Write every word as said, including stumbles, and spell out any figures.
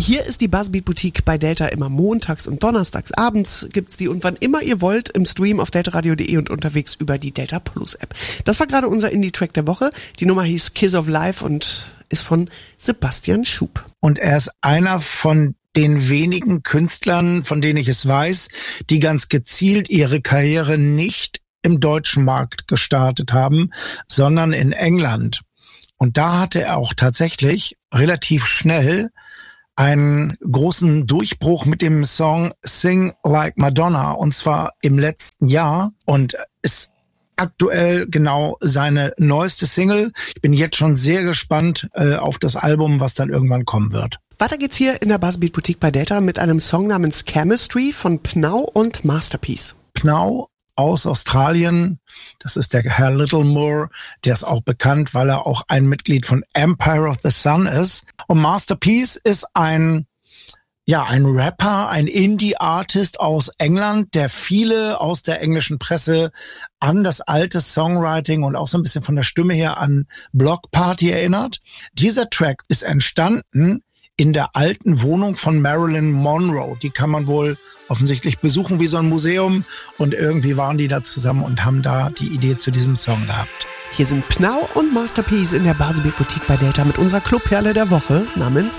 Hier ist die Buzzbeat Boutique bei Delta immer montags und donnerstags abends gibt's die und wann immer ihr wollt im Stream auf deltaradio punkt de und unterwegs über die Delta Plus App. Das war gerade unser Indie-Track der Woche. Die Nummer hieß Kiss of Life und ist von Sebastian Schub. Und er ist einer von den wenigen Künstlern, von denen ich es weiß, die ganz gezielt ihre Karriere nicht im deutschen Markt gestartet haben, sondern in England. Und da hatte er auch tatsächlich relativ schnell einen großen Durchbruch mit dem Song Sing Like Madonna, und zwar im letzten Jahr, und ist aktuell genau seine neueste Single. Ich bin jetzt schon sehr gespannt äh, auf das Album, was dann irgendwann kommen wird. Weiter geht's hier in der Buzzbeat Boutique bei Delta mit einem Song namens Chemistry von Pnau und Masterpiece. Pnau aus Australien, das ist der Herr Littlemore, der ist auch bekannt, weil er auch ein Mitglied von Empire of the Sun ist. Und Masterpiece ist ein Ja, ein Rapper, ein Indie-Artist aus England, der viele aus der englischen Presse an das alte Songwriting und auch so ein bisschen von der Stimme her an Block Party erinnert. Dieser Track ist entstanden in der alten Wohnung von Marilyn Monroe. Die kann man wohl offensichtlich besuchen wie so ein Museum, und irgendwie waren die da zusammen und haben da die Idee zu diesem Song gehabt. Hier sind Pnau und Masterpiece in der Buzzbeat Boutique bei Delta mit unserer Clubperle der Woche namens